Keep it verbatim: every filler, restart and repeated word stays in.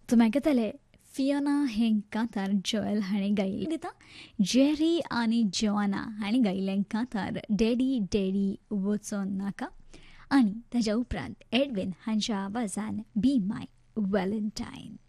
तुम्ही आयकताले फियोना हें कांतार जोएल हाणें गायिल्लें दिता जेरी आनी जोआना हाणें गायिल्लें कांतार डॅडी डॅडी वचों नाका आनी ताच्या उपरांत एडविन हांच्या आवाजान बी माय व्हॅलेंटायन.